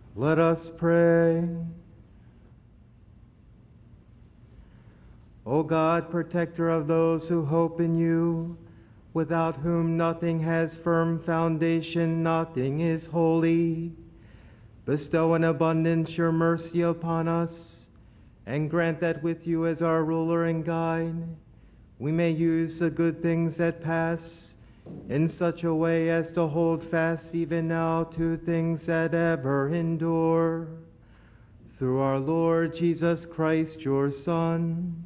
Let us pray. O God, protector of those who hope in you, without whom nothing has firm foundation, nothing is holy, bestow in abundance your mercy upon us, and grant that with you as our ruler and guide, we may use the good things that pass in such a way as to hold fast even now to things that ever endure. Through our Lord Jesus Christ, your Son,